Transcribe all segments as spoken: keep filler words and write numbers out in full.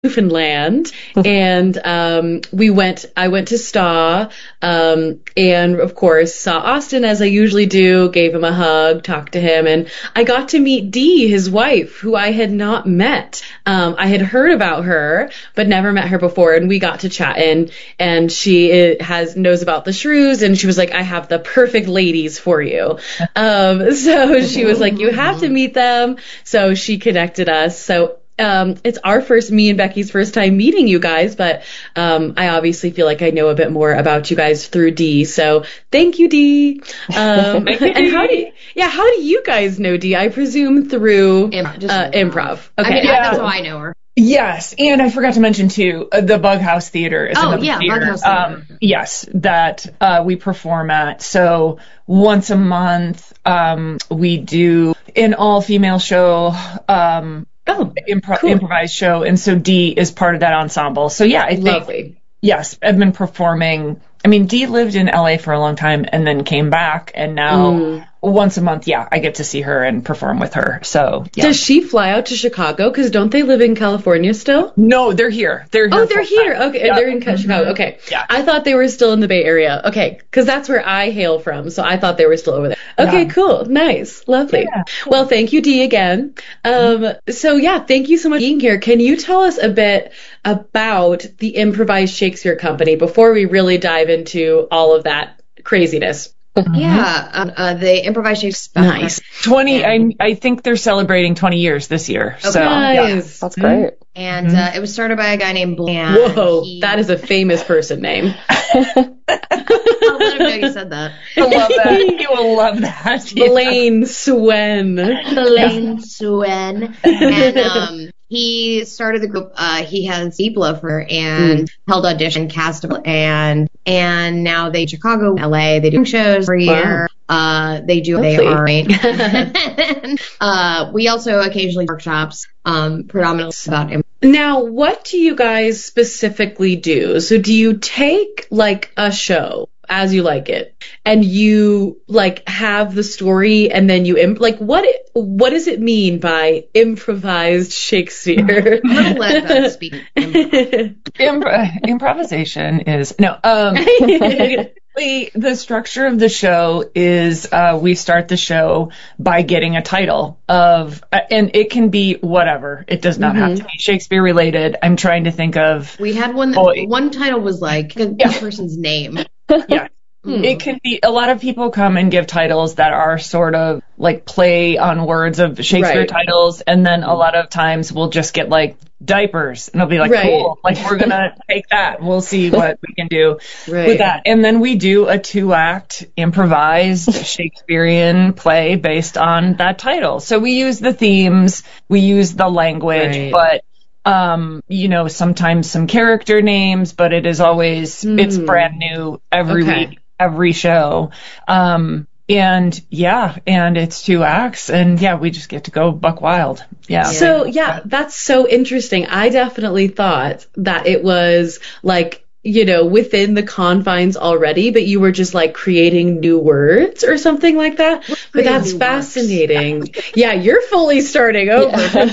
Newfoundland, and um, we went. I went to Staw, um, and of course saw Austin as I usually do. Gave him a hug, talked to him, and I got to meet Dee, his wife, who I had not met. Um, I had heard about her, but never met her before, and we got to chatting. And she has knows about the shrews, and she was like, "I have the perfect ladies for you." Um, so she was like, "You have to meet them." So she connected us. So. Um, it's our first, me and Becky's first time meeting you guys, but um, I obviously feel like I know a bit more about you guys through Dee. So thank you, Dee. Um, thank you, and how do you, yeah, how do you guys know Dee? I presume through Im- uh, improv. improv. Okay, I mean, Yeah. that's how I know her. Yes, and I forgot to mention too, uh, the Bughouse Theater is Oh, another yeah, theater. Bughouse Theater. Um, yes, that uh, we perform at. So once a month, um, we do an all-female show. Um, Oh, impro- cool. improvised show, and so Dee is part of that ensemble. So yeah, I think Lovely. yes, I've been performing. I mean, Dee lived in L A for a long time and then came back, and now Mm. once a month, yeah, I get to see her and perform with her. So yeah. Does she fly out to Chicago? Because don't they live in California still? No, they're here. They're here. Oh, they're full-time. here. Okay, Yeah. they're in Chicago. Okay. Yeah. I thought they were still in the Bay Area. Okay, because that's where I hail from, so I thought they were still over there. Okay, Yeah. cool. Nice. Lovely. Yeah. Well, thank you, Dee, again. Um, so, yeah, thank you so much for being here. Can you tell us a bit about the Improvised Shakespeare Company before we really dive into all of that craziness? Yeah, um, uh, the improvised Shakespeare. Nice. twenty, I, I think they're celebrating twenty years this year. So yeah. Nice. That's great. And uh, it was started by a guy named Blaine. Whoa, He- that is a famous person name. I'll let him know you said that. I love that. You will love that. Blaine Swen. Blaine Swen. And um, he started the group. Uh, he has deep love for her and held audition, cast, and and now they Chicago, L A. They do shows every Wow. year. Uh, they do. They Lovely. are. uh, we also occasionally workshops, um, predominantly about. Im- Now, what do you guys specifically do? So do you take like a show as you like it and you like have the story and then you imp- like what it, what does it mean by improvised Shakespeare? I'm gonna let Beth speak. Impro- improvisation is no. Um, we, the structure of the show is uh, we start the show by getting a title of, uh, and it can be whatever. It does not have to be Shakespeare related. I'm trying to think of. We had one. Boy. One title was like a Yeah. person's name. Yeah. It can be, a lot of people come and give titles that are sort of like play on words of Shakespeare Right. titles, and then a lot of times we'll just get like diapers, and it'll be like, Right. cool, like we're gonna take that. We'll see what we can do Right. with that. And then we do a two-act improvised Shakespearean play based on that title. So we use the themes, we use the language, Right. but um, you know, sometimes some character names, but it is always, it's brand new every Okay. week, every show. Um, and yeah, and it's two acts, and yeah, we just get to go buck wild. Yeah. So yeah, that's so interesting. I definitely thought that it was like, you know, within the confines already, but you were just like creating new words or something like that. But creating that's new fascinating. Yeah, you're fully starting over from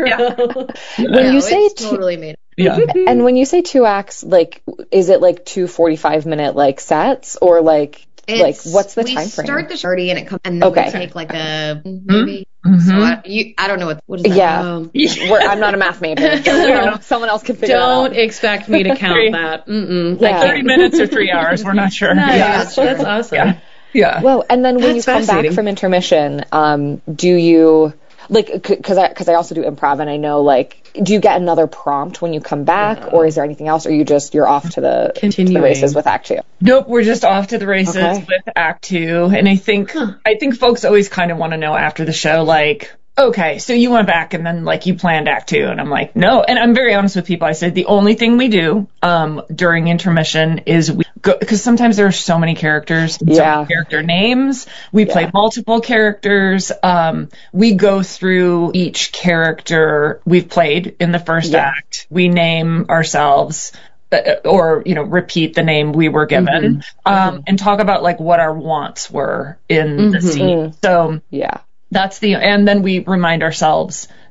zero. When No, you say it's two, totally made. yeah. and when you say two acts, like, is it like two forty-five minute like sets, or like like It's- what's the we time frame? start the party and it comes, and then Okay. we take like a movie. Mhm. So I, you, I don't know what what is that? Yeah. Um, Where I'm not a math major. So someone else can figure don't it out. expect me to count that. Mm-mm. Yeah. thirty minutes or three hours, we're not sure. Nice. Yeah. That's, that's awesome. Yeah. Yeah. Well, and then when That's you come back fascinating. from intermission, um, do you like because I because I also do improv, and I know like do you get another prompt when you come back, or is there anything else, or you just you're off to the, to the Continuing. races with Act Two? Nope, we're just off to the races Okay. with Act Two, and I think I think folks always kind of want to know after the show, like, okay, so you went back and then like you planned Act Two, and I'm like, no, and I'm very honest with people. I said the only thing we do um during intermission is we go, because sometimes there are so many characters, and so Yeah. many character names. We play Yeah. multiple characters. Um, we go through each character we've played in the first Yeah. act. We name ourselves. Uh, or you know repeat the name we were given, um, and talk about like what our wants were in the scene. So Yeah. that's the and then we remind ourselves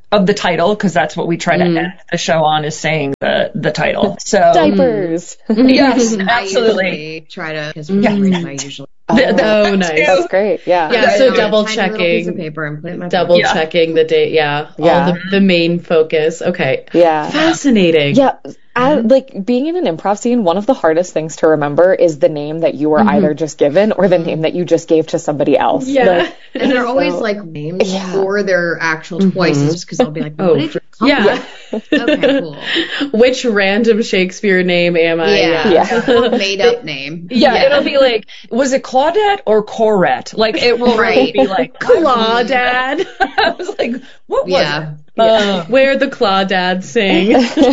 of the title, because that's what we try to Mm. end the show on, is saying the the title. So Diapers. yes, I absolutely. usually try to, because Yeah. I usually The- the- Oh, nice. That's great. Yeah. Yeah, I so know, double a tiny little piece of checking, paper and put it in my double Yeah. checking the date. Yeah. Yeah. All the, the main focus. Okay. Yeah. Fascinating. Yeah, I, like being in an improv scene, one of the hardest things to remember is the name that you were either just given or the name that you just gave to somebody else. Yeah. Like, And they're always So- like names Yeah. or their actual choices, because I'll be like, what Oh, did you for- come yeah. with? Okay, cool. Which random Shakespeare name am I? Yeah. Yeah. Made up name. Yeah, Yeah. it'll be like, was it Claudette or Corette? Like, it will really Right. be like, Claudad. I was like, what was Yeah. it? Uh, Where the Claudads sing.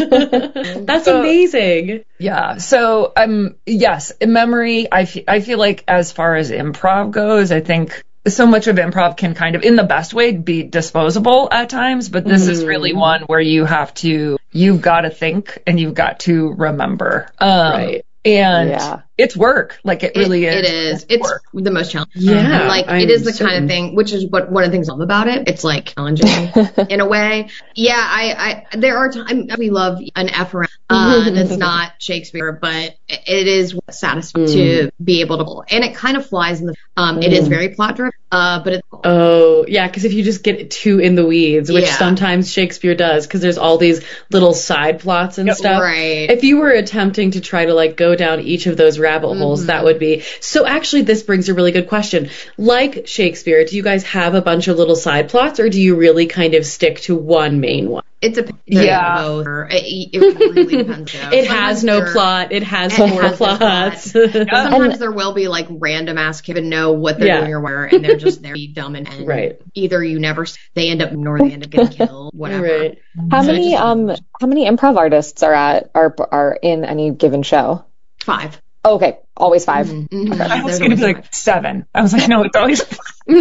That's So- amazing. yeah. So, um, yes, in memory, I, fe- I feel like as far as improv goes, I think so much of improv can kind of, in the best way, be disposable at times, but this is really one where you have to, you've got to think and you've got to remember. Um, Right. And Yeah. it's work. Like, it really it, is. It is. It's work. the most challenging. Yeah, And like I'm it is the kind certain. of thing, which is what one of the things I love about it. It's like challenging in a way. Yeah, I, I there are times we love an F around uh, that's not Shakespeare, but it is satisfying to be able to, and it kind of flies in the. Um, it is very plot driven. Uh, but it's Oh, yeah, because if you just get too in the weeds, which Yeah. sometimes Shakespeare does, because there's all these little side plots and stuff. right. If you were attempting to try to like go down each of those rabbit holes, Mm-hmm. that would be. So actually, this brings a really good question. Like Shakespeare, do you guys have a bunch of little side plots, or do you really kind of stick to one main one? It's a Yeah. both, or it, it really depends. Though. It Sometimes has no there- plot. It has It four has no plots. Sometimes there will be like random ass kids that know what they're Yeah. doing or where, and they're just there, dumb and, and Right. either you never, s- they end up, nor they end up getting killed, whatever. Right. How So many just- um how many improv artists are at are are in any given show? Five. Oh, okay, always five. Mhm. I was There's going to be always like seven. I was like, no, it's always Who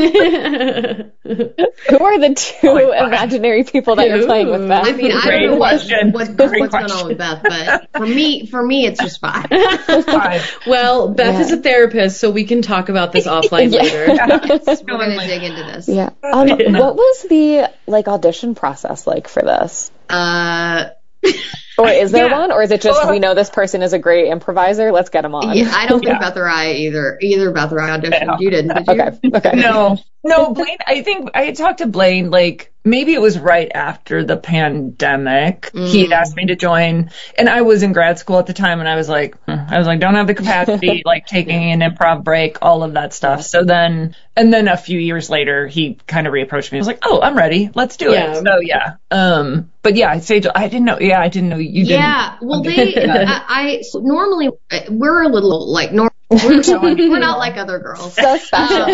are the two Oh my God. imaginary people that you're playing with, Beth? I mean, I Great don't know what, question. what, Great what's going on question. with Beth, but for me, for me, it's just five. five. Well, Beth Yeah. is a therapist, so we can talk about this offline later. We're going to dig into this. Yeah. Um, what was the like audition process like for this? Uh, Or is there Yeah. one? Or is it just Well- we know this person is a great improviser? Let's get him on. yeah, I don't think Yeah. Beth or I either, either Beth or I auditioned. Yeah. You didn't, did you? Okay. Okay. No, no, Blaine, I think I had talked to Blaine, like, maybe it was right after the pandemic. He had asked me to join, and I was in grad school at the time, and I was like, hmm. I was like, don't have the capacity, like, taking an improv break, all of that stuff. So then, and then a few years later, he kind of reapproached me. I was like, oh, I'm ready. Let's do Yeah. it. So, yeah. Um, but yeah, Sage, I didn't know, yeah, I didn't know you didn't. Yeah, well, they, I, I so normally, uh, we're a little, like, normal. We're, we're not like other girls. So special.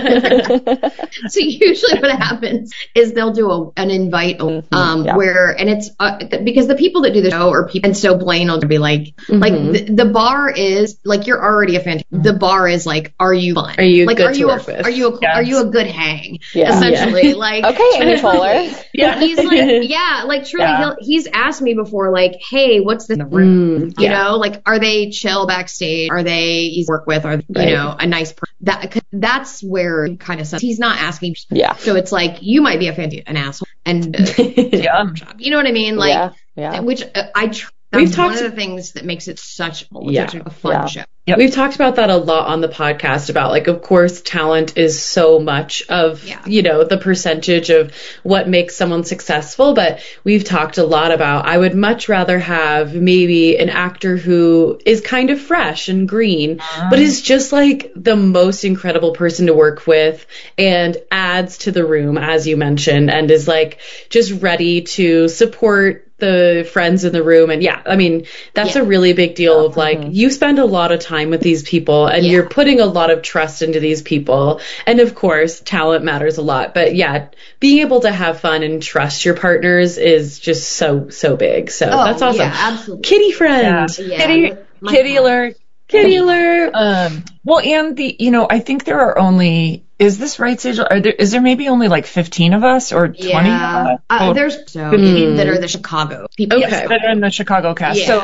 So usually what happens is they'll do a, an invite um yeah. where, and it's uh, th- because the people that do the show are people, and so Blaine will be like, like the, the bar is like, you're already a fan. The bar is like, are you fun? Are you like, good are to you work a, with? are you a, Yes. are you a good hang? Yeah. Essentially, like Okay, Amy Poehler. Yeah. He's like, yeah, like truly, Yeah. he'll, he's asked me before, like, hey, what's the room? Mm, You yeah. know, like, are they chill backstage? Are they easy to work with? Are they, Right. you know, a nice person? That 'cause that's where he kind of says he's not asking. Yeah. So it's like you might be a fan, an asshole, and uh, Yeah. you know what I mean? Like, yeah. Yeah. which uh, I. Tr- We've that's one talked- of the things that makes it such, Yeah. such a fun Yeah. show. Yep. We've talked about that a lot on the podcast about like, of course, talent is so much of, Yeah. you know, the percentage of what makes someone successful. But we've talked a lot about, I would much rather have maybe an actor who is kind of fresh and green, but is just like the most incredible person to work with and adds to the room, as you mentioned, and is like just ready to support the friends in the room. And yeah, I mean, that's Yeah. a really big deal of like, you spend a lot of time with these people and Yeah. you're putting a lot of trust into these people. And of course, talent matters a lot. But yeah, being able to have fun and trust your partners is just so, so big. So Oh, that's awesome. yeah, absolutely. Kitty friend. Yeah. Yeah, Kitty, my kitty God. alert. Kitty alert. Um, well, and the, you know, I think there are only, is this right, Sage? Are there, is there maybe only like fifteen of us or twenty Yeah, of us? uh, Oh, there's so Mm. that are the Chicago people. Okay. yes, that are in the Chicago cast. Yeah. So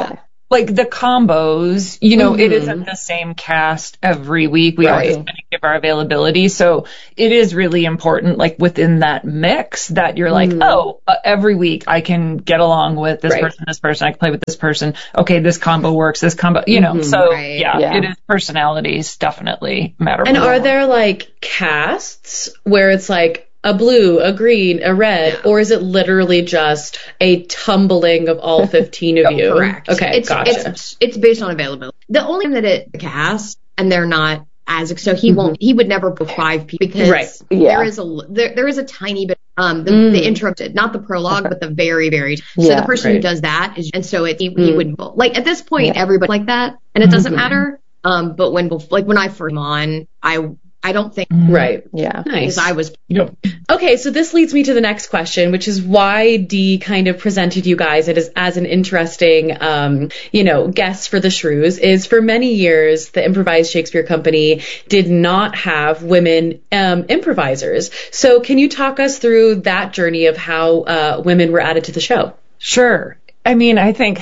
like the combos, you know, Mhm. it isn't the same cast every week. We Right. always kind of give our availability. So it is really important, like within that mix, that you're like, Mhm. oh, uh, every week I can get along with this Right. person, this person, I can play with this person. Okay, this combo works, this combo, you know. Mhm. So Right. yeah, Yeah. it is personalities definitely matter. And more. are there like casts where it's like a blue, a green, a red, No. or is it literally just a tumbling of all fifteen of you? Correct. Okay, it's, gotcha. It's, it's based on availability. The only time that it cast and they're not as so he won't he would never put five people because Right. Yeah. there is a there, there is a tiny bit um the, Mm. the intro not the prologue but the very very so Yeah, the person who right. does that is and so it he, he Mm. would like at this point Yeah. everybody like that and it doesn't Mhm. matter um but when like when I first came on I I don't think Right. Yeah. Nice. because I was Yep. Okay, so this leads me to the next question, which is why Dee kind of presented you guys as, as an interesting, um, you know, guest for the Shrews, is for many years, the Improvised Shakespeare Company did not have women um, improvisers. So can you talk us through that journey of how uh, women were added to the show? Sure. I mean, I think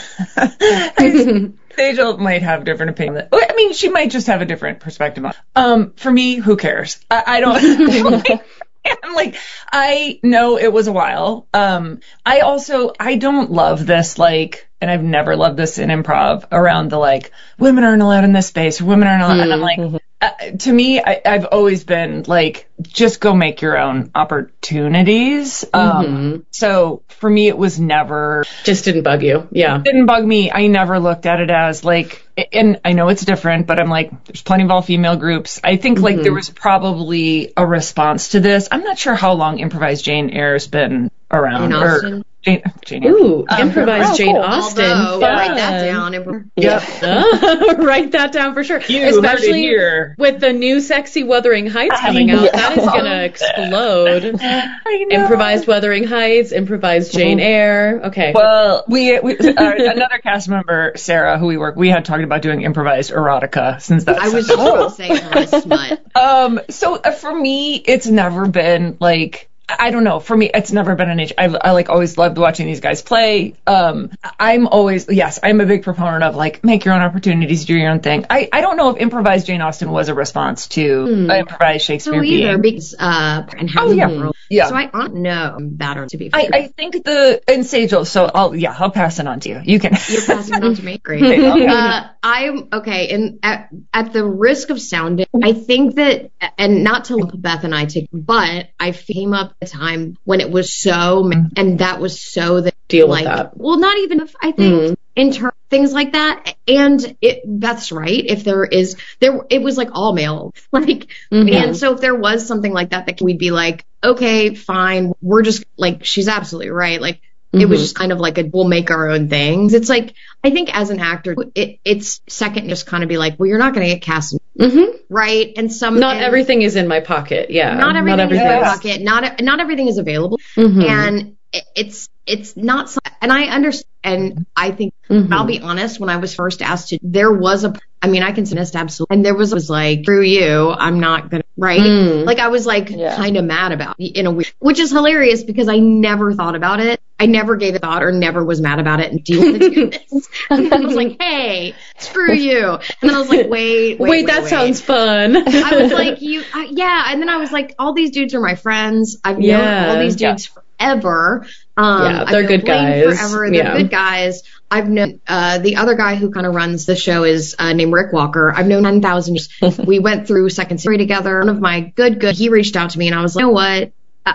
Sejal might have a different opinion. I mean, she might just have a different perspective on it. Um, for me, who cares? I, I don't. I'm like, I know it was a while. Um, I also, I don't love this, like, and I've never loved this in improv around the, like, women aren't allowed in this space, or women aren't allowed. And I'm like, uh, to me, I, I've always been like, just go make your own opportunities. Um, so for me, it was never, Just didn't bug you. Yeah. didn't bug me. I never looked at it as like, and I know it's different, but I'm like, there's plenty of all female groups. I think like there was probably a response to this. I'm not sure how long Improvised Jane Eyre's been around. Jane or Austen. Jane, Jane Eyre. Ooh, Um, improvised oh, Jane cool. Austen. although Fun. write that down and Yep. Ah, write that down for sure. You heard it Especially here. with the new sexy Wuthering Heights I coming out. know. That is going to explode. I know. Improvised Wuthering Heights, improvised Jane Eyre. Okay. Well, we, we uh, another cast member, Sarah, who we work, we had talked about doing improvised erotica since that's I was just going to say it was smut. Um, so uh, for me, it's never been like, I don't know. For me, it's never been an issue. I, I like always loved watching these guys play. Um, I'm always, yes, I'm a big proponent of like, make your own opportunities, do your own thing. I, I don't know if improvised Jane Austen was a response to uh, improvised Shakespeare So either being. because uh and how Oh, yeah. Yeah. So I don't know better to be I, fair. I think the, and Sejal, so I'll, yeah, I'll pass it on to you. You can. You're passing it on to me. Great. Okay. Uh, I'm okay. And at, at the risk of sounding, I think that, and not to lump Beth and I together, but I came up at a time when it was so, and that was so that Deal with like, that. well, not even if I think in terms things like that. And it, Beth's right. If there is there, it was like all male, like, and so if there was something like that, that we'd be like, okay, fine. We're just like, she's absolutely right. Like, it was just kind of like a, we'll make our own things. It's like, I think as an actor, it, it's second just kind of be like, well, you're not going to get cast, Mm-hmm. right? And some, Not and everything is in my pocket. Yeah. not everything, Not is in everything your is. pocket. Not, not everything is available. Mhm. And it, it's, it's not, so- and I understand, and I think, Mhm. I'll be honest, when I was first asked to, there was a, I mean, I can say this absolutely, and there was, was like, through you, I'm not gonna, right? Mm. Like, I was like, Yeah. kind of mad about it in a weird, which is hilarious because I never thought about it. I never gave it thought or never was mad about it and do you want to do this? And then I was like, hey, screw you. And then I was like, wait, wait, Wait, that wait. sounds fun. I was like, you, uh, yeah. And then I was like, all these dudes are my friends. I've Yeah. known all these dudes forever. Um, Yeah, I've they're known good Blaine guys. Forever. They're Yeah. good guys. I've known, uh, the other guy who kind of runs the show is, uh, named Rick Walker. I've known nine thousand years. We went through second series together. One of my good, good, he reached out to me and I was like, you know what?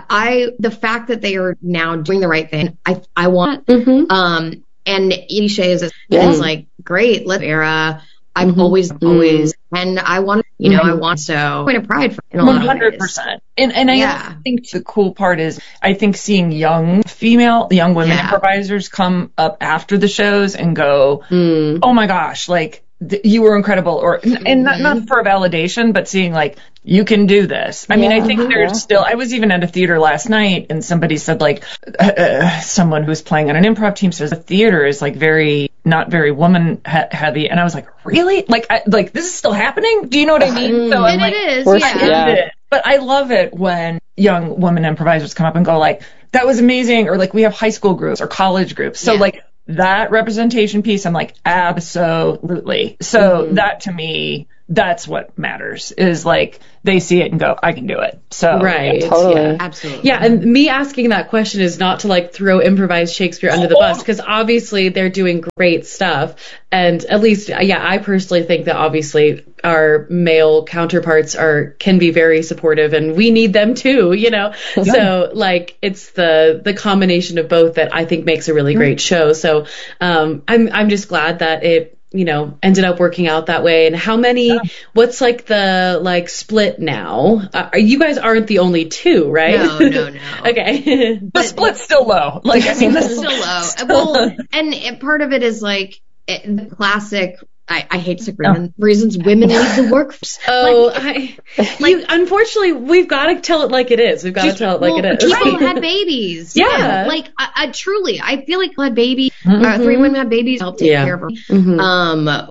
I, the fact that they are now doing the right thing, I, I want, Mhm. um, and Isha is, Yeah. is like, great, let's era. I've Mhm. always, Mhm. always, and I want, you know, I Mhm. want so point of pride for in a One lot of hundred ways. percent. And and I Yeah. also think the cool part is I think seeing young female, young women Yeah. improvisers come up after the shows and go, Mm. oh my gosh, like th- you were incredible, or and not not for validation, but seeing like you can do this. I mean, I Yeah. think there's Yeah. still. I was even at a theater last night, and somebody said like, uh, uh, someone who's playing on an improv team says the theater is like very not very woman he- heavy, and I was like, really? Like, I, like this is still happening? Do you know what I mean? So I'm And like, it is, We're- yeah. yeah. it. But I love it when young women improvisers come up and go like, that was amazing, or like we have high school groups or college groups. So Yeah. like that representation piece, I'm like, absolutely. So mm-hmm. that to me, that's what matters, is like they see it and go, I can do it. So right, yeah, totally, yeah. absolutely. Yeah, and me asking that question is not to like throw improvised Shakespeare under the bus, because obviously they're doing great stuff, and at least, yeah, I personally think that obviously our male counterparts are can be very supportive, and we need them too, you know. Yeah. So like it's the the combination of both that I think makes a really great show. So um, I'm I'm just glad that it, you know, ended up working out that way. And how many, yeah. what's like the like split now? Uh, you guys aren't the only two, right? No, no, no. Okay. The but, split's still low. Like, I mean, it's still low. Well, and it, part of it is like it, the classic, I, I hate to say oh. reasons women leave the workforce. Oh, like, I, like, you, unfortunately, we've got to tell it like it is. We've got to tell it like well, it is. People had babies. Yeah. yeah. Like, I, I truly, I feel like people had babies. Mm-hmm. Uh, three women had babies. Help take yeah. care of them. Mm-hmm. Um, uh,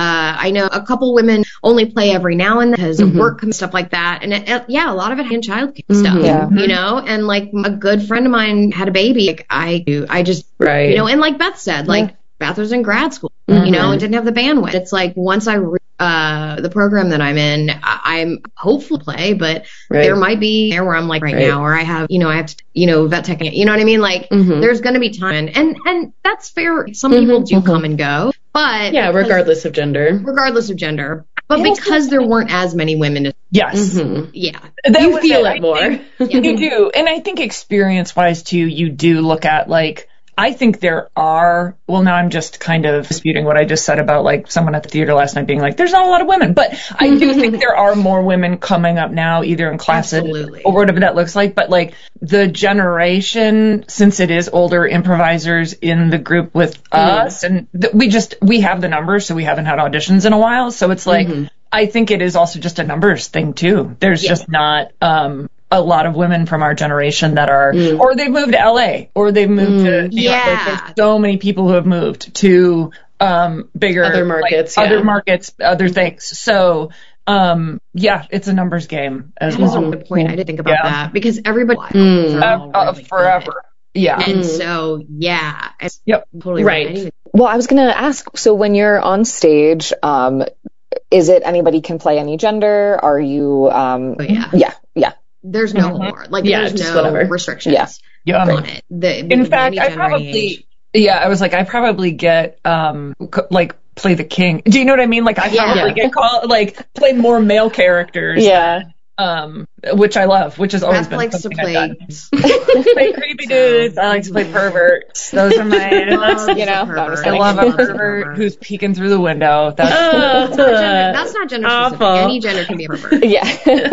I know a couple women only play every now and then because mm-hmm. of work and stuff like that. And it, it, yeah, a lot of it had childcare mm-hmm. stuff. Yeah. You know, and like a good friend of mine had a baby. Like I do. I just, right. you know, and like Beth said, like, yeah. Beth was in grad school, mm-hmm. you know, and didn't have the bandwidth. It's like once I, re- uh, the program that I'm in, I- I'm hopeful to play, but right. there might be there where I'm like right, right now, or I have, you know, I have to, you know, vet tech, you know what I mean? Like mm-hmm. there's going to be time, and, and that's fair. Some mm-hmm. people do mm-hmm. come and go, but yeah, because, regardless of gender, regardless of gender, but yeah, because there weren't as many women. To, yes. Mm-hmm. Yeah. That you feel it, it more. Think, yeah. You do. And I think experience wise too, you do look at like, I think there are, well, now I'm just kind of disputing what I just said about like someone at the theater last night being like, there's not a lot of women, but I do think there are more women coming up now, either in classes Absolutely. Or whatever that looks like. But like the generation, since it is older improvisers in the group with mm. us, and th- we just, we have the numbers, so we haven't had auditions in a while. So it's like, mm-hmm. I think it is also just a numbers thing too. There's yeah. just not, um, a lot of women from our generation that are, mm. or they've moved to L A, or they've moved mm. to, yeah. Know, like there's so many people who have moved to um, bigger other markets, like, yeah. other markets, other things. So, um, yeah, it's a numbers game as that well. That is a good point. I didn't think about yeah. that because everybody mm. uh, uh, really forever. Good. Yeah. And mm. so, yeah. Yep. Totally right. right. Well, I was going to ask, so when you're on stage, um, is it anybody can play any gender? Are you, um, oh, yeah. yeah, yeah. There's no mm-hmm. more. Like, yeah, there's no whatever. restrictions yeah. Yeah. on it. The, In fact, I probably, age. yeah, I was like, I probably get, um, co- like, play the king. Do you know what I mean? Like, I yeah. probably get called, like, play more male characters. Yeah. Um, which I love, which has always Beth been likes something to play. I've play creepy dudes. I like to play perverts. Those are my, love you know, pervert. I love a pervert, pervert who's peeking through the window. That's, uh, that's not gender, that's not gender specific. Any gender can be a pervert. Yeah.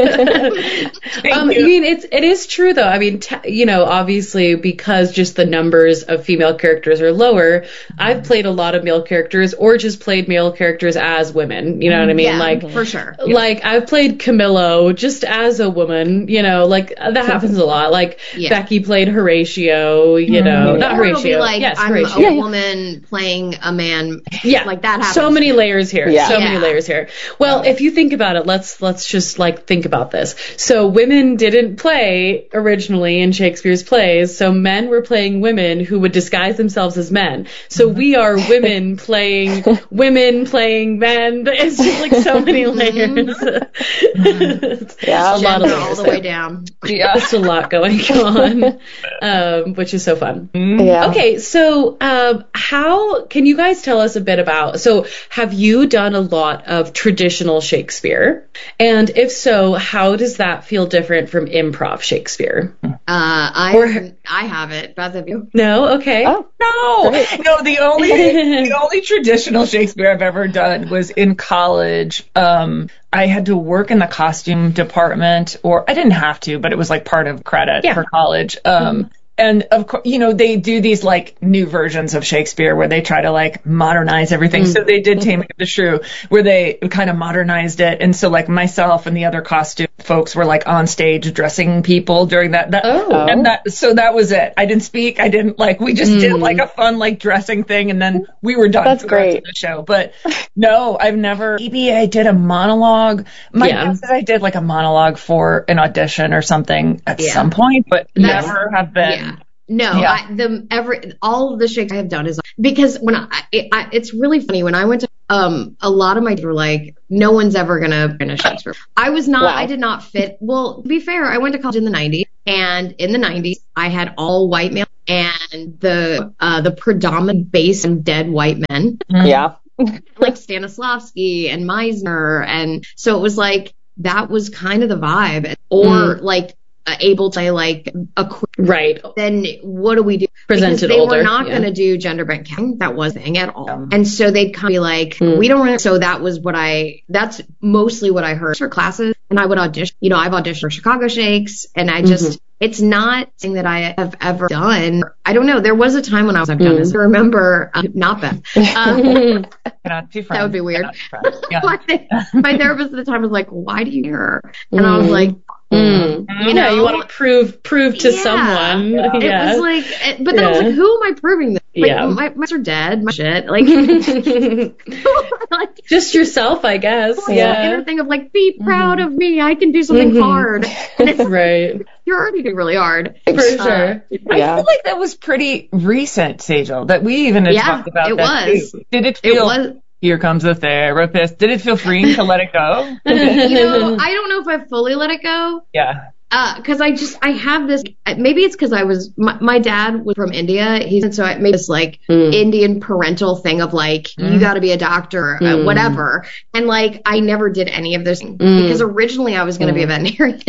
um, I mean, it's it is true though. I mean, t- you know, obviously because just the numbers of female characters are lower, mm-hmm. I've played a lot of male characters or just played male characters as women. You know what I mean? Yeah, like for sure. Like I've played Camillo just as a woman. You know, like that happens a lot. Like yeah. Becky played Horatio. You know, mm-hmm. not or Horatio. Be like, yes, I'm Horatio. a yeah, woman yeah. playing a man. Yeah, like that happens. So many layers here. Yeah. So yeah. many layers here. Well, yeah. if you think about it, let's let's just like think about this. So women didn't play originally in Shakespeare's plays. So men were playing women who would disguise themselves as men. So we are women playing women playing men. It's just like so many layers. yeah, a lot of layers all the way down. Yeah, just a lot going on, um, which is so fun. Yeah. Okay, so um, how can you guys tell us a bit about? So, have you done a lot of traditional Shakespeare? And if so, how does that feel different from improv Shakespeare? Uh, I or, I have it. Both of you? No. Okay. Oh, no, great. no. The only the only traditional Shakespeare I've ever done was in college. Um, I had to work in the costume department, or I didn't have to, but it was like part of credit yeah. for college. Um, mm-hmm. And of course, you know, they do these like new versions of Shakespeare where they try to like modernize everything. Mm. So they did Taming of the Shrew where they kind of modernized it. And so like myself and the other costume folks were like on stage dressing people during that. that oh. And that, so that was it. I didn't speak. I didn't like, we just mm. did like a fun like dressing thing and then we were done. That's for great. The rest of the show. But no, I've never, maybe I did a monologue. My yeah. guess is I did like a monologue for an audition or something at yeah. some point, but That's, never have been. Yeah. No, Yeah. I, the every all of the shakes I have done is because when I, it, I it's really funny when I went to um a lot of my were like no one's ever gonna finish Shakespeare. I was not. Wow. I did not fit. Well, to be fair, I went to college in the nineties, and in the nineties I had all white male and the uh the predominant base and dead white men Yeah. like Stanislavski and Meisner, and so it was like that was kind of the vibe, or Mm. like uh, able to say like a qu- Right. then what do we do? Presented because they older, were not yeah. going to do gender bent counting. That wasn't a thing at all. Um, And so they'd kind of be like, Mm. we don't really. So that was what I, that's mostly what I heard for classes. And I would audition, you know, I've auditioned for Chicago Shakes, and I just, Mm-hmm. it's not something that I have ever done. I don't know. There was a time when I was, I've done Mm. this. I remember, uh, not Beth. Um, Cannot be friends. that would be weird. Cannot be friends. Yeah. my, my therapist at the time was like, why do you care? And I was Mm. like, Mm. you Yeah, you know, want to prove prove to Yeah. someone. Yeah. it Yeah. was like, it- but then I was Yeah. like, who am I proving this? Like, Yeah. my, my are dead, my shit. Like, like Just yourself, I guess. yeah. Yeah. inner thing of like, be proud of me. I can do something Mhm. hard. And it's, Right. you're already doing really hard. For Uh, sure. I Yeah. feel like that was pretty recent, Sejal, that we even had Yeah, talked about it that was. too. Did it It feel, was, here comes the therapist, did it feel freeing to let it go? you know, I don't know if I fully let it go. Yeah. Uh, cause I just, I have this, maybe it's cause I was, my, my dad was from India. He's, and so I made this like Mm. Indian parental thing of like, you Mm. gotta be a doctor, uh, Mm. whatever. And like, I never did any of those things Mm. because originally I was gonna be a veterinarian.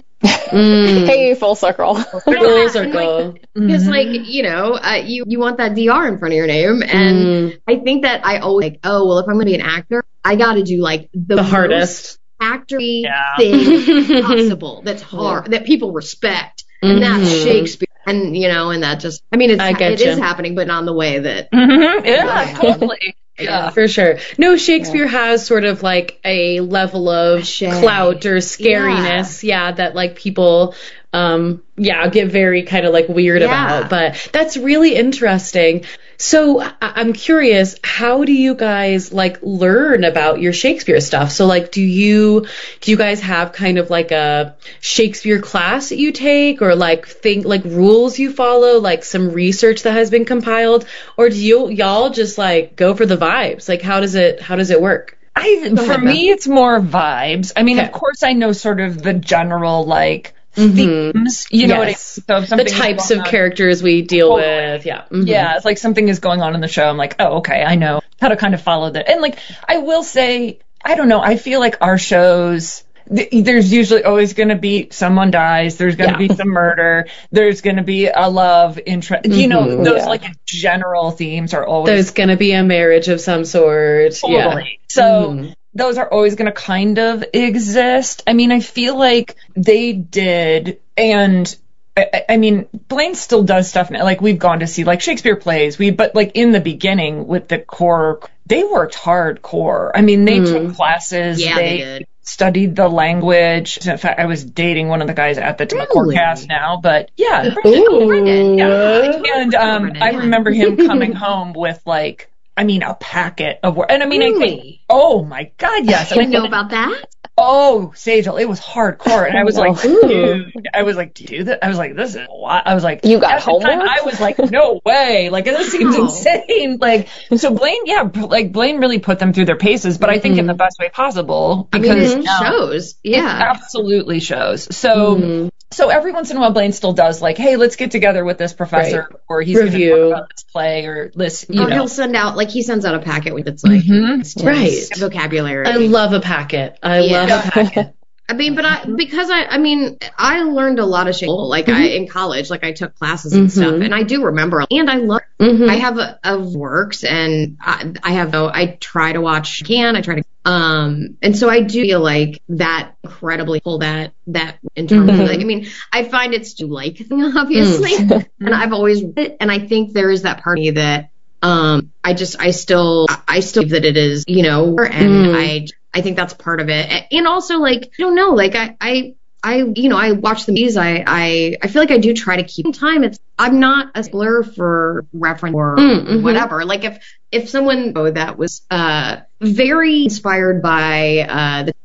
Mm. Hey, full circle. Full Yeah, circle. Because Mhm. like, you know, uh, you, you want that D R in front of your name. And Mm. I think that I always like, oh, well, if I'm gonna be an actor, I gotta do like the, The most hardest. actory Yeah. thing possible that's hard, that people respect. And that's Mhm. Shakespeare. And, you know, and that just, I mean, it's, I get it is you. happening, but not in the way that, Mhm. Yeah, totally. Yeah. For sure. No, Shakespeare has sort of like a level of Cachet. clout or scariness, yeah, that like people um yeah, get very kind of like weird Yeah. about. But that's really interesting. So I- I'm curious, how do you guys like learn about your Shakespeare stuff? So like, do you do you guys have kind of like a Shakespeare class that you take, or like think like rules you follow, like some research that has been compiled, or do you y'all just like go for the vibes? Like, how does it how does it work? I, Go for ahead, me, it's more vibes. I mean, Okay. of course, I know sort of the general like Mhm. themes. You know what I mean? Yes. So if The something is types going of on- characters we deal Totally. with, yeah. Mhm. Yeah, it's like something is going on in the show. I'm like, oh, okay, I know how to kind of follow that. And like, I will say, I don't know. I feel like our shows, th- there's usually always going to be someone dies. There's going to Yeah. be some murder. There's going to be a love interest. You know, Mhm. those Yeah. like general themes are always There's gonna be a marriage of some sort. totally. So Mhm. those are always going to kind of exist. I mean, I feel like they did, and I, I mean, Blaine still does stuff now. Like we've gone to see like Shakespeare plays. We, but like in the beginning with the core, they worked hardcore. I mean, they Mm. took classes. yeah, they did. studied the language. In fact, I was dating one of the guys at the Really? cast now, but yeah. Ooh. Yeah. And um, Brendan, I yeah. remember him coming home with like, I mean, a packet of work. And I mean, I think, Really? oh my God, yes. I didn't know about that. Oh, Sejal, it was hardcore. And I was like, Ooh. dude, I was like, do you do that? I was like, this is a lot. I was like, You got at the time, homework? I was like, no way. Like, this seems Wow. insane. Like, so Blaine, yeah, like Blaine really put them through their paces, but I think in the best way possible. I mean, Because it now shows. it Yeah. absolutely shows. So, Mhm. so every once in a while, Blaine still does like, hey, let's get together with this professor, Right. or he's going to Review. talk about this play, or this, you Or know. he'll send out, like, he sends out a packet with its like, Mhm. it's Right. vocabulary. I love a packet. I Yeah. love a packet. I mean, but I, because I, I mean, I learned a lot of shit, like I, in college, like I took classes and Mhm. stuff, and I do remember, and I love, Mhm. I have a, of works, and I, I have, no, I try to watch, can, I try to, um, and so I do feel like that incredibly pull that, that in terms Mhm. of, like, I mean, I find it's too like, obviously, and I've always, and I think there is that part of me that, um, I just, I still, I still believe that it is, you know, and Mm. I, I think that's part of it. And also, like, I don't know, like, I, I, I, you know, I watch the movies. I, I, I feel like I do try to keep in time. It's, I'm not a stickler for reference or Mm, mhm. whatever. Like, if, if someone oh, that was, uh, very inspired by, uh, the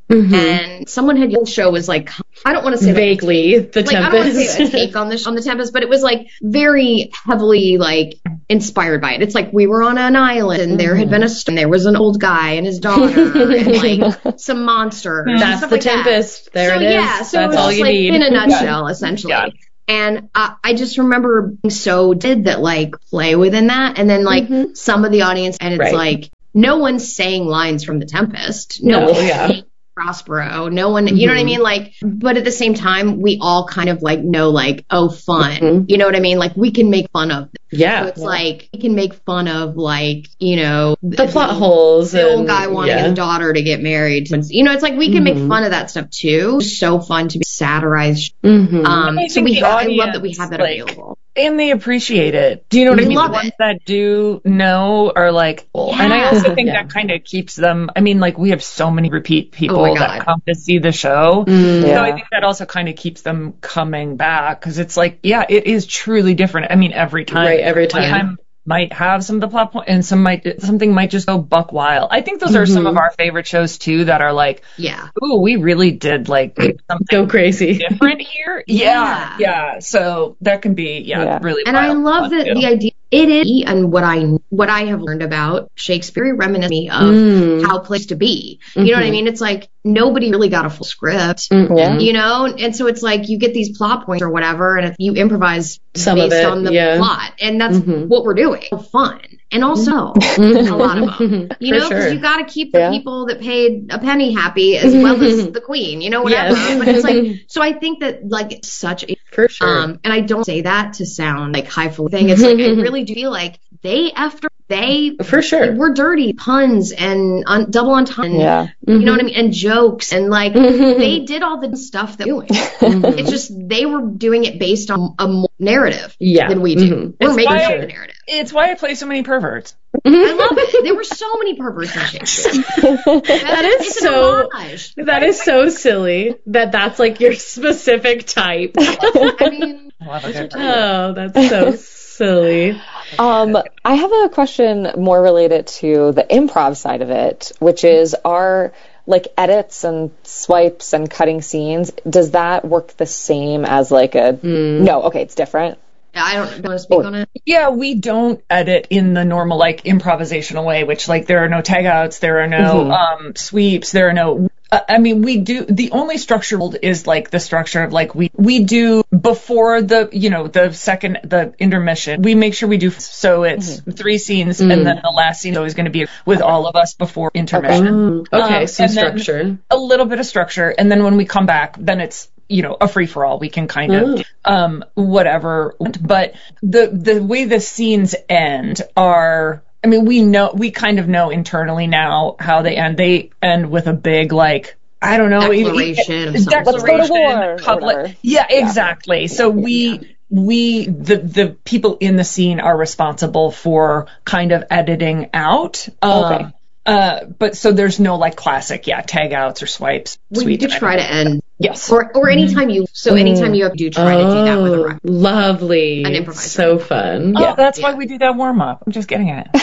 Mm-hmm. And someone had the show was like, I don't want to say vaguely like, the like, Tempest. I don't want to say a take on the on the Tempest, but it was like very heavily like inspired by it. It's like we were on an island and mm-hmm. there had been a and there was an old guy and his daughter and like some monster. That's the like Tempest. That. There so, it is. Yeah, so That's it was all just, you like, need in a nutshell, essentially. Yeah. And I, I just remember being so did that like play within that, and then like mm-hmm. some of the audience, and it's right. like no one's saying lines from the Tempest. No, no one's yeah. saying Prospero. No one, mm-hmm. you know what I mean? Like, but at the same time, we all kind of like know like, oh, fun. Mm-hmm. You know what I mean? Like we can make fun of them. Yeah. So it's yeah. like we can make fun of like, you know, the, the plot holes. The and, old guy wanting yeah. his daughter to get married. You know, it's like we can mm-hmm. make fun of that stuff too. It's so fun to be satirized. Mm-hmm. Um, I so we have, I love that we have that like, available. And they appreciate it. Do you know what they I mean? Love the ones it. that do know are like, oh. Yeah. And I also think yeah. that kind of keeps them. I mean, like we have so many repeat people oh that come to see the show. Mm, so yeah. I think that also kind of keeps them coming back because it's like, yeah, it is truly different. I mean, every time. Right, every time. One time might have some of the plot point and some might, something might just go buck wild. I think those mm-hmm. are some of our favorite shows too that are like, yeah, ooh, we really did like something go crazy different here. Yeah. Yeah. yeah. So that can be, yeah, yeah. really And I love that too. the idea it is, and what I what I have learned about Shakespeare reminisces me of mm. how plays to be. You Mm-hmm. know what I mean? It's like nobody really got a full script, mm-hmm. yeah. you know? And so it's like you get these plot points or whatever, and you improvise Some based of it, on the yeah. plot. And that's mm-hmm. what we're doing. Fun. And also, mm-hmm. a lot of them. You For know, because sure. you got to keep the yeah. people that paid a penny happy as well as the queen, you know, whatever. Yes. But it's like, so I think that, like, it's such a, For sure. um, and I don't say that to sound like highfalutin thing. It's like, I really do feel like they, after they, For sure. were dirty puns and un, double entendre. Yeah. You know what I mean? And jokes and like, they did all the stuff that we're doing. Mm-hmm. It's just, they were doing it based on a more narrative Yeah. than we do. Mm-hmm. We're It's making why- sure the narrative. It's why I play so many perverts. I love it. There were so many perverts in Shakespeare. That is it's so an homage. that is so silly that that's like your specific type. I mean, I love a good pervert. Oh, that's so silly. Um, I have a question more related to the improv side of it, which is are like edits and swipes and cutting scenes, does that work the same as like a Mm. no, okay, it's different. I don't want to speak Oh. on it. Yeah, we don't edit in the normal like improvisational way, which like there are no tagouts, there are no Mhm. um sweeps, there are no. Uh, I mean, we do the only structure is like the structure of like we we do before the you know the second the intermission. We make sure we do so it's Mhm. three scenes Mm. and then the last scene is always going to be with all of us before intermission. Mm, okay, Um, some and then- structure. A little bit of structure, and then when we come back, then it's you know a free for all. We can kind of Mm. um whatever, but the the way the scenes end are. I mean, we know we kind of know internally now how they end. They end with a big like I don't know Declaration of some sort. Let's go to war, or public- whatever. Yeah, exactly. So we we the the people in the scene are responsible for kind of editing out. Um, Okay. Uh, but so there's no like classic, yeah, tag outs or swipes. We sweeps do or try to anything. end, Yes. or or anytime you. So anytime you have do try to do that with a Oh, rhyme. lovely. An improviser. So fun. Oh, Yeah. that's Yeah. why we do that warm up. I'm just getting it.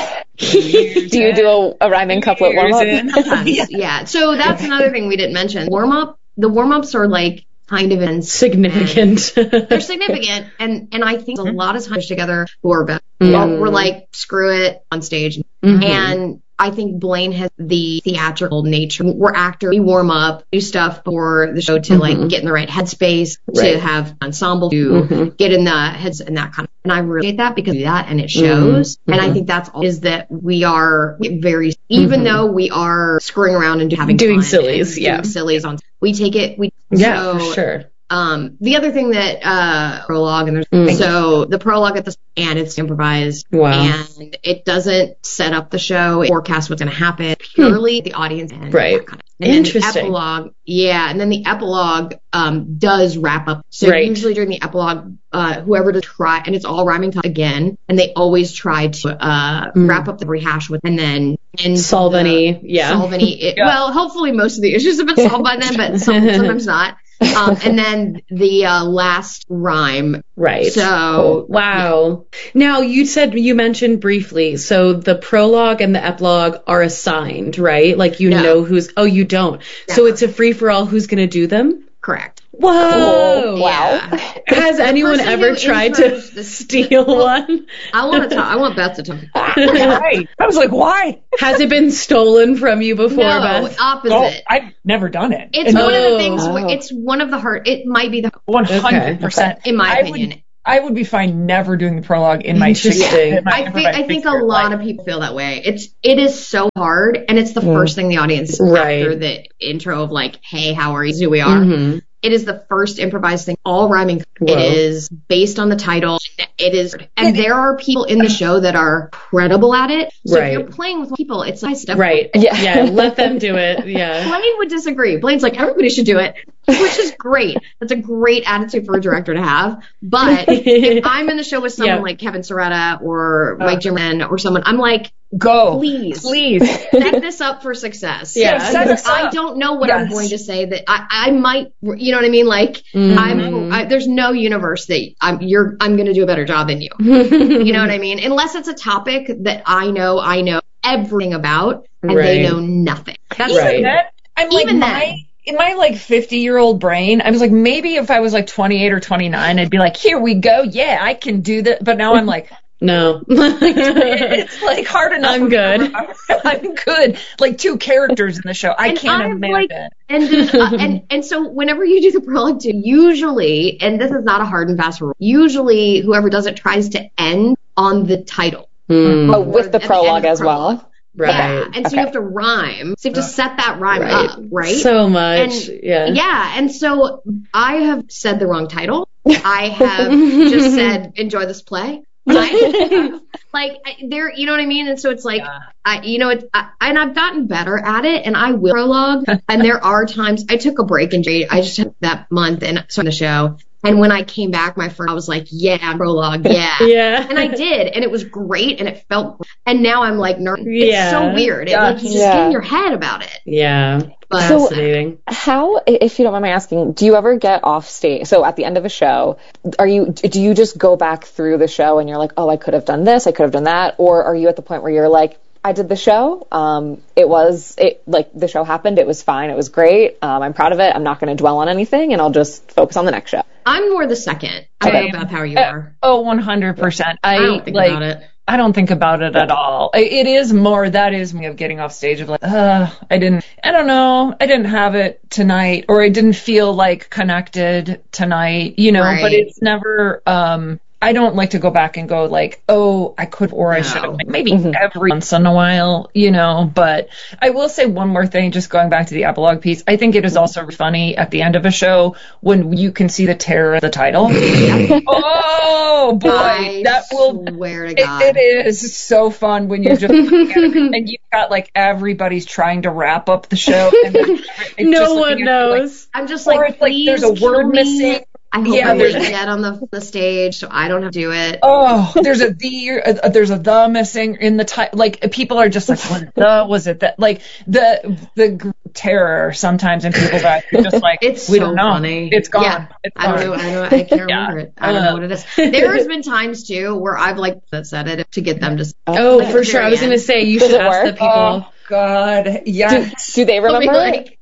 Do you do a, a rhyming couplet warm up? Sometimes, yeah. yeah. So that's another thing we didn't mention. Warm up. The warm ups are like kind of intense. Significant. They're significant, and and I think a lot of times together who are better. Mm. We're like screw it on stage, Mhm. and I think Blaine has the theatrical nature. We're actors. We warm up, do stuff before the show to like Mhm. get in the right headspace, Right. to have ensemble, to Mhm. get in the heads and that kind of. And I really hate that because of that, and it shows. Mhm. And I think that's all is that we are very, even Mhm. though we are screwing around and having Doing fun sillies, and yeah. doing sillies on. We take it. We Yeah, so, for sure. Um, the other thing that uh prologue and there's Mm. so the prologue at the and it's improvised Wow. and it doesn't set up the show, it forecasts what's going to happen. Purely the audience and Right. that kind of, and then Interesting. the epilogue, yeah, and then the epilogue um does wrap up. So Right. usually during the epilogue, uh whoever to try and it's all rhyming time again, and they always try to uh Mm. wrap up the rehash with and then and Solve any, yeah. solve any. It, Yeah. Well, hopefully most of the issues have been solved by then, but some, sometimes not. Um, and then the uh, last rhyme. Right. So, wow. Yeah. Now, you said, you mentioned briefly, so the prologue and the epilogue are assigned, right? Like, you no. know who's, oh, you don't. No. So it's a free-for-all who's going to do them? Correct. Whoa! Oh, wow. Yeah. Has anyone ever tried to the, steal well, one? I want to talk. I want Beth to talk. Why? I was like, why? Has it been stolen from you before, no, Beth? Opposite. Oh, I've never done it. It's oh. one of the things. Where it's one of the hard. It might be the one hundred percent in my I opinion. Would, I would be fine never doing the prologue in my sixth. Yeah. My, I think I think a lot life. of people feel that way. It's it is so hard, and it's the mm. first thing the audience sees right. after the intro of like, "Hey, how are you? Who we are." Mm-hmm. It is the first improvised thing, all rhyming. Whoa. It is based on the title. It is, and there are people in the show that are credible at it. So right. if you're playing with people, it's nice stuff. Right. Yeah. Yeah. Let them do it. Yeah. Blaine would disagree. Blaine's like, everybody should do it, which is great. That's a great attitude for a director to have. But if I'm in the show with someone yeah. like Kevin Soretta or Mike uh, German or someone, I'm like, go, please, please set this up for success. Yeah. Because I don't know what yes. I'm going to say that I, I might, you know what I mean? Like, mm-hmm. I'm, I, there's no universe that I'm, you're, I'm going to do a better job than you. You know what I mean? Unless it's a topic that I know, I know everything about and right. they know nothing. That's right. That, I'm like, Even my, then. In my like fifty year old brain, I was like, maybe if I was like twenty-eight or twenty-nine, I'd be like, here we go. Yeah, I can do that. But now I'm like, no, it's like hard enough. I'm good. I'm good. Like two characters in the show. I and can't I'm imagine. Like, and, then, uh, and and so whenever you do the prologue too, usually, and this is not a hard and fast rule, usually whoever does it tries to end on the title. Hmm. Oh, with the prologue the as prologue. well. Right. Yeah, and okay. so you have to rhyme. So you have to set that rhyme right. up, right? So much, and, yeah. Yeah, and so I have said the wrong title. I have just said, enjoy this play. I, like, I, there, you know what I mean? And so it's like, yeah. I, you know, it, I, and I've gotten better at it, and I will prologue. And there are times, I took a break in Jade. I just had that month and so the show. And when I came back, my first, I was like, yeah, prologue, yeah. Yeah. And I did, and it was great, and it felt great. And now I'm like, ner- yeah. It's so weird. It, yeah. like, you just yeah. get in your head about it. Yeah. But, fascinating. So how, if you don't mind my asking, do you ever get off stage? So at the end of a show, are you, do you just go back through the show and you're like, oh, I could have done this, I could have done that? Or are you at the point where you're like, I did the show. Um, it was, it like the show happened. It was fine. It was great. Um, I'm proud of it. I'm not going to dwell on anything, and I'll just focus on the next show. I'm more the second. I don't know about how you are. Uh, oh, one hundred percent. I, I don't think like, about it. I don't think about it at all. It is more, that is me of getting off stage of like, uh, I didn't, I don't know, I didn't have it tonight, or I didn't feel like connected tonight, you know, right. but it's never, um, I don't like to go back and go like, oh, I could or I No. should have. Maybe mm-hmm. every once in a while, you know. But I will say one more thing, just going back to the epilogue piece. I think it is also funny at the end of a show when you can see the terror of the title. Oh boy, I that will swear to God. It, it is so fun when you're just and you've got like everybody's trying to wrap up the show. And then no one knows. Like, I'm just or like, it's like there's a word me. missing. I hope yeah, I'm there's dead on the, the stage, so I don't have to do it. Oh, there's a the, uh, there's a the missing in the title. Like people are just like, what the was it that? Like the the terror sometimes in people's eyes. You're just like, it's we so don't know. funny. It's gone. Yeah. It's I don't gone. know. I know. I can't yeah. remember it. I don't uh, know what it is. There has been times too where I've like said it to get them to. Oh, like, for sure. I was going to say you should ask the people. Oh God, yeah. Do, do they remember? Like,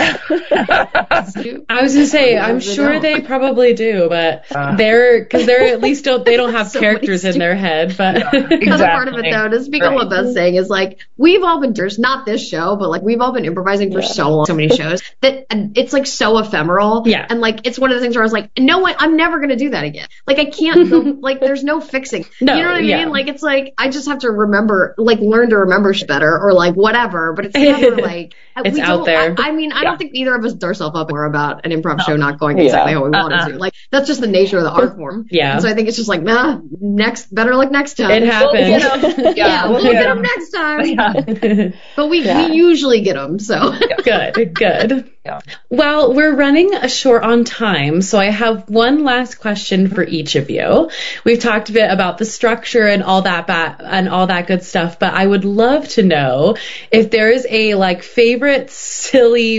I was gonna say, I'm sure they probably do, but uh, they're because they're at least don't they don't have so characters in their head. But yeah, exactly. Another part of it though, to speak right. on what Beth's saying is like we've all been there's not this show, but like we've all been improvising for yeah. so long, so many shows that it's like so ephemeral. Yeah, and like it's one of the things where I was like, no one, I'm never gonna do that again. Like I can't go, like there's no fixing. No, you know what I yeah. mean? Like it's like I just have to remember, like learn to remember shit better or like whatever. But it's never like it's we out there. I, I mean, I yeah. don't think either of us ourselves up more about an improv no. show not going exactly yeah. how we wanted uh-uh. to. Like that's just the nature of the art form. Yeah. And so I think it's just like, nah, next, better luck next time. It happens. We'll yeah, yeah, we'll get them next time. Yeah. But we, yeah. we usually get them, so. Good, good. Yeah. Well, we're running a short on time, so I have one last question for each of you. We've talked a bit about the structure and all that ba- and all that good stuff, but I would love to know if there is a like favorite silly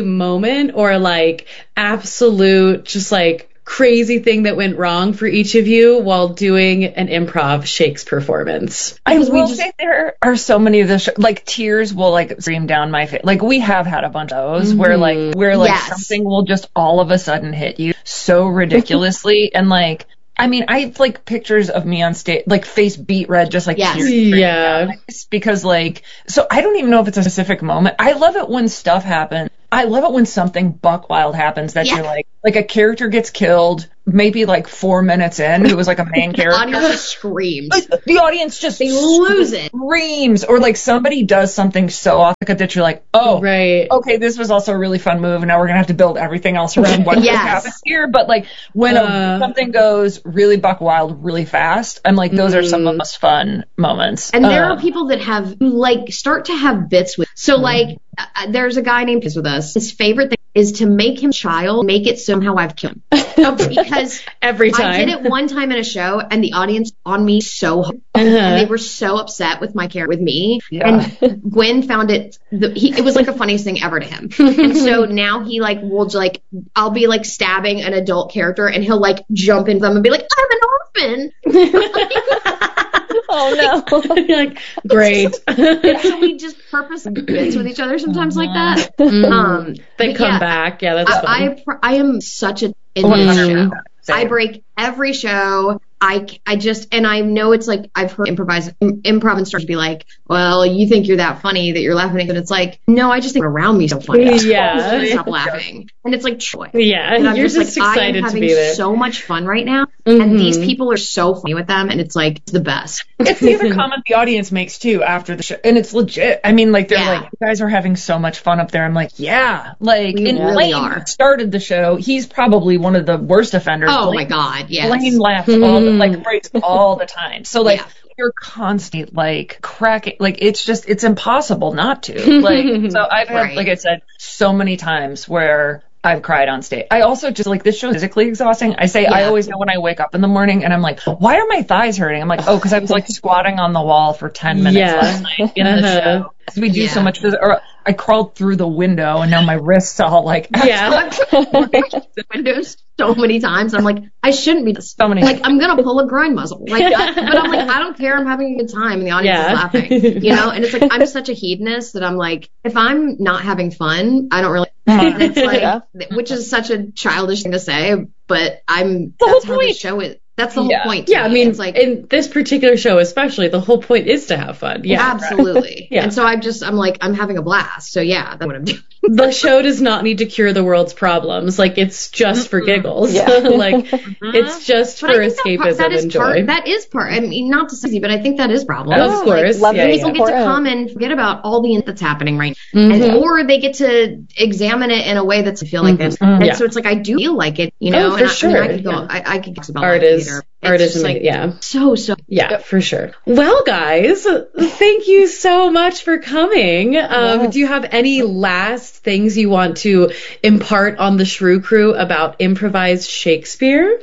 moment or like absolute just like crazy thing that went wrong for each of you while doing an improv Shakes performance? I Because we will just- say there are so many of the sh- like tears will like stream down my face. Like we have had a bunch of those where like where like Yes. something will just all of a sudden hit you so ridiculously and like I mean I have like pictures of me on stage like face beat red just like Yes. tears streaming Yeah. down my face, because like so I don't even know if it's a specific moment. I love it when stuff happens. I love it when something buck wild happens that Yeah. you're like like a character gets killed maybe like four minutes in who was like a main The character. audience just screams. Like, the audience just They lose it. screams, or like somebody does something so off that you're like, oh, Right. okay, this was also a really fun move, and now we're gonna have to build everything else around what Yes. just happened here. But like when a, Uh. something goes really buck wild, really fast, I'm like, those are some of the most fun moments. And there Uh, are people that have who like start to have bits with. So like, uh, there's a guy named Piss with us. His favorite thing is to make him child, make it somehow I've killed him. Because Every time. I did it one time in a show, and the audience on me so hard, and they were so upset with my character, with me. Yeah. And Gwen found it. The, he, it was like the funniest thing ever to him. And so now he like will like I'll be like stabbing an adult character, and he'll like jump into them and be like, "I'm an orphan." Oh no. You're like, great. So we just purpose bits with each other sometimes like that. Um, They but come yeah, back. Yeah, that's fun. I, I pr- I am such a in one this hundred show. percent. Same. I break every show. I, I just, and I know it's like, I've heard improvise, im- improv instructors be like, well, you think you're that funny that you're laughing. And it's like, no, I just think around me so funny. Yeah. Stop laughing. And it's like, Troy. yeah, And I'm you're just, just, like, I am excited to having be there. so much fun right now. Mhm. And these people are so funny with them. And it's like, it's the best. It's the other comment the audience makes too after the show, and it's legit. I mean, like they're Yeah. like, "You guys are having so much fun up there." I'm like, "Yeah." Like, We and really Blaine are. started the show. He's probably one of the worst offenders. Oh Blaine, my God. Yes. Blaine laughs all the, like breaks all the time. So like Yeah. you're constantly like cracking. Like it's just it's impossible not to. Like so I've had Right. like I said so many times where I've cried on stage. I also just like this show is physically exhausting. I say I Yeah. always know when I wake up in the morning and I'm like, why are my thighs hurting? I'm like, oh, because I was like squatting on the wall for ten minutes Yeah. last night in the Uh-huh. show. 'Cause we do Yeah. so much. phys- Or I crawled through the window and now my wrists all like Yeah. the windows so many times. I'm like, I shouldn't be this. So many- Like, I'm gonna pull a grind muzzle. Like, I, but I'm like, I don't care. I'm having a good time, and the audience Yeah. is laughing. You know, and it's like I'm such a hedonist that I'm like, if I'm not having fun, I don't really. And it's like, Yeah. which is such a childish thing to say, but I'm. The that's whole how the point. show is. That's the whole Yeah. point. to Yeah, I me. mean, it's like. in this particular show especially, the whole point is to have fun. Yeah. Absolutely. Yeah. And so I just, I'm like, I'm having a blast. So yeah, that's what I'm doing. The show does not need to cure the world's problems. Like, it's just for giggles. Yeah. Like, it's just But for I think that, part, escapism that is and joy. part, that is part, I mean, not to say, but I think that is a problem. Of It's course. Love Yeah, is yeah. People get to important. come and forget about all the that's happening right now. Mhm. And, or they get to examine it in a way that's feel like this. Mhm. And Yeah. so it's like, I do feel like it, you know, Oh, for and I, sure. I, mean, I could go, Yeah. I, I could talk about Art live is- theater. art It's is just like, ama- yeah. so, so. Yeah, for sure. Well, guys, thank you so much for coming. Um, Yeah. Do you have any last things you want to impart on the Shrew Crew about improvised Shakespeare?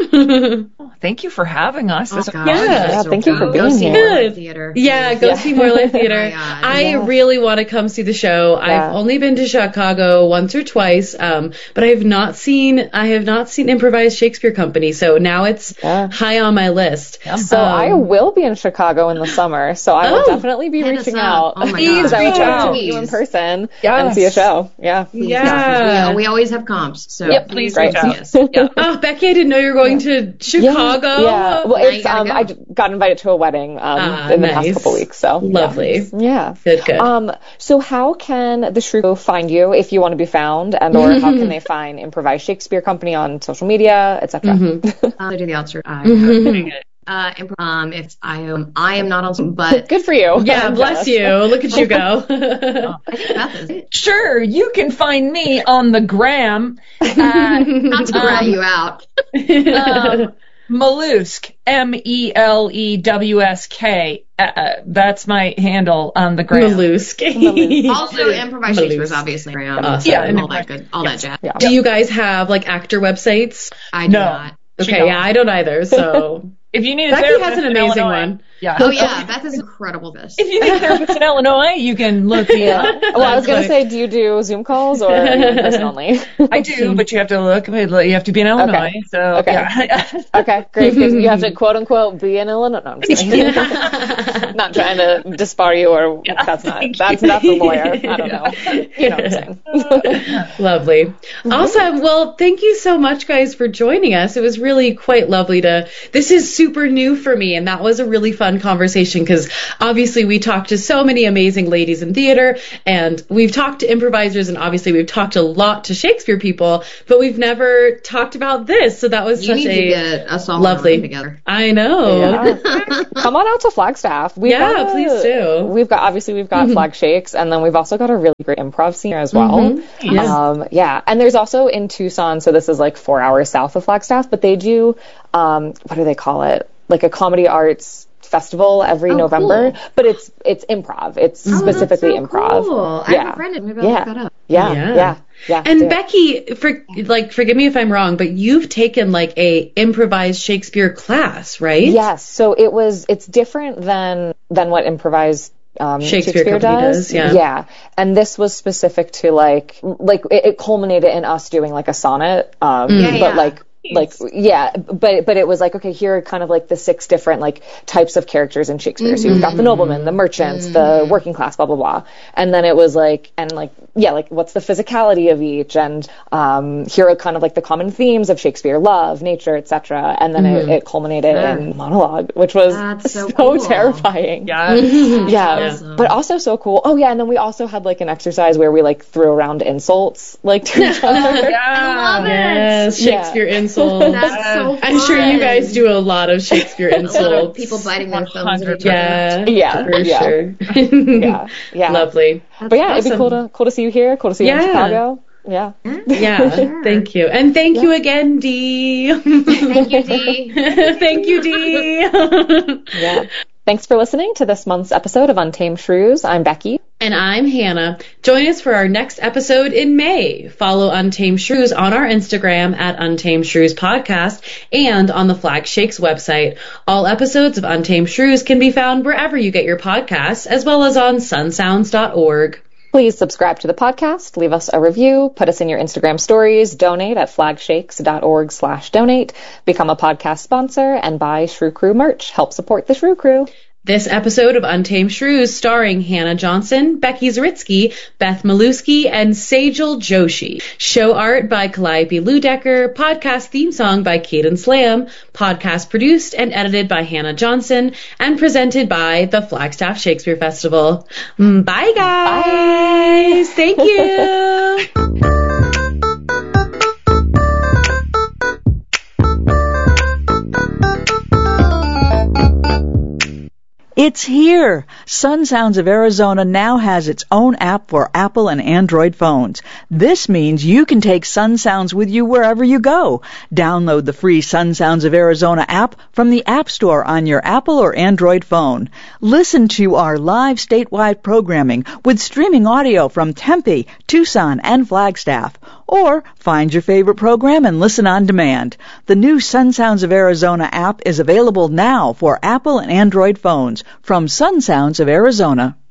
Thank you for having us. Oh, This- God, Yeah. this is Yeah, so thank you for good. being Go see here. more live Good. theater. Yeah, go Yeah. see more live theater. Oh my God. I Yeah. really want to come see the show. Yeah. I've only been to Chicago once or twice, um, but I have not seen I have not seen improvised Shakespeare Company. So now it's Yeah. high on my list. So Um, I will be in Chicago in the summer, so I will Oh, definitely be hit us reaching up. out. Oh my Because God. I would Yeah. love to meet you in Please. person and Yes. see a show. Yeah. Yeah. We, we always have comps. So Yep, please come reach see out. us. Yeah. Oh, Becky, I didn't know you were going to Chicago. Yeah. yeah. Well, Now you it's gotta um, go. I d- got invited to a wedding um Ah, in the nice. past couple weeks. So yeah. Lovely. Yeah. Good, good. Um, so how can the Shrew find you if you want to be found, and or how can they find Improvised Shakespeare Company on social media, et cetera? Mm-hmm. Uh, I do the outside. I, Mhm. uh, imp- um, if I am, I am not on, but Good for you. Yeah, I'm bless jealous. you. Look at you go. I think Beth is. Sure, you can find me on the gram at Not to rat you out. um, Mollusk, M E L E W S K. Uh, that's my handle on the gram. Mollusk. Also, improvised Shakespeare's Mollusk. obviously around. Awesome. Yeah, and and all that good, all that jazz. Yeah. Do you guys have like actor websites? I do No. not. She Okay, don't. yeah, I don't either. So If you need a Becky therapist has an in amazing Illinois, one. Yeah. Oh yeah, Beth is incredible at this. If you think therapists in Illinois, you can look me Yeah. up. Well, I was going to say, do you do Zoom calls or are you in person only? I do, but you have to look. You have to be in Illinois. Okay. So Okay. yeah. Okay, great. You have to quote unquote be in Illinois. No, I'm just kidding. Not trying to disbar you, or Yeah, that's not thank that's you. that's a lawyer. I don't know. You know what I'm saying. Lovely. Awesome. Well, thank you so much, guys, for joining us. It was really quite lovely to, this is super new for me, and that was a really fun conversation because obviously we talked to so many amazing ladies in theater, and we've talked to improvisers, and obviously we've talked a lot to Shakespeare people, but we've never talked about this. So that was You such need a to get us all lovely together. I know. Yeah. Come on out to Flagstaff. We've Yeah, got a- please do. We've got obviously we've got Flag Shakes, and then we've also got a really great improv scene as well. Mhm. Yes. Um, yeah, and there's also in Tucson, so this is like four hours south of Flagstaff, but they do um, what do they call it? Like a comedy arts festival every Oh, November, cool. but it's it's improv. It's Oh, specifically that's so improv. Cool. I Yeah. have a friend. Maybe I'll Yeah. look that up. Yeah, Yeah. yeah, yeah. And do it. Becky, for like, forgive me if I'm wrong, but you've taken like a improvised Shakespeare class, right? Yes, so it was it's different than than what improvised um, Shakespeare Shakespeare, Company does. does, yeah. yeah, and this was specific to like like it, it culminated in us doing like a sonnet, um, Mm. Yeah, but yeah. like. Like yeah, but but it was like, okay, here are kind of like the six different like types of characters in Shakespeare. So you've got the nobleman, the merchants, the working class, blah blah blah, and then it was like and like yeah, like what's the physicality of each, and um, here are kind of like the common themes of Shakespeare: love, nature, et cetera. And then it, it culminated Sure. in monologue, which was That's so so, cool. terrifying. Yeah. Yeah, Awesome. but also so cool. Oh yeah, and then we also had like an exercise where we like threw around insults like to each other. Yeah. love it. Yes, Yeah. Shakespeare insults. That's so fun. I'm sure you guys do a lot of Shakespeare A lot of insults. people biting their thumbs at one hundred each other. Yeah, Yeah, for yeah. sure. Yeah, yeah. Lovely. But yeah, it'd be awesome. cool to cool to see you here. Cool to see you Yeah. in Chicago. Yeah. Yeah, Sure. thank you. And thank you again, Dee. Thank you, Dee. Thank you, Dee. Yeah. Thanks for listening to this month's episode of Untamed Shrews. I'm Becky. And I'm Hannah. Join us for our next episode in May. Follow Untamed Shrews on our Instagram at Untamed Shrews Podcast and on the Flag Shakes website. All episodes of Untamed Shrews can be found wherever you get your podcasts, as well as on sunsounds dot org. Please subscribe to the podcast, leave us a review, put us in your Instagram stories, donate at flagshakes.org slash donate, become a podcast sponsor, and buy Shrew Crew merch. Help support the Shrew Crew. This episode of Untamed Shrews starring Hannah Johnson, Becky Zaritsky, Beth Malusky, and Sajal Joshi. Show art by Calliope Ludecker, podcast theme song by Caden Slam, podcast produced and edited by Hannah Johnson, and presented by the Flagstaff Shakespeare Festival. Mm, Bye, guys! Bye. Thank you! It's here! Sun Sounds of Arizona now has its own app for Apple and Android phones. This means you can take Sun Sounds with you wherever you go. Download the free Sun Sounds of Arizona app from the App Store on your Apple or Android phone. Listen to our live statewide programming with streaming audio from Tempe, Tucson, and Flagstaff. Or find your favorite program and listen on demand. The new Sun Sounds of Arizona app is available now for Apple and Android phones from Sun Sounds of Arizona.